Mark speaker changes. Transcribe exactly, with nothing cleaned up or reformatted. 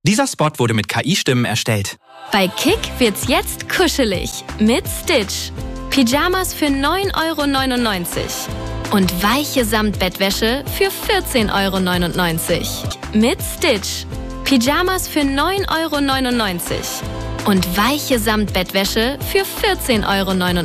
Speaker 1: Dieser Spot wurde mit K I-Stimmen erstellt.
Speaker 2: Bei Kick wird's jetzt kuschelig mit Stitch. Pyjamas für neun Euro neunundneunzig und weiche Samtbettwäsche für vierzehn Euro neunundneunzig. Mit Stitch. Pyjamas für neun Euro neunundneunzig und weiche Samtbettwäsche für vierzehn Euro neunundneunzig.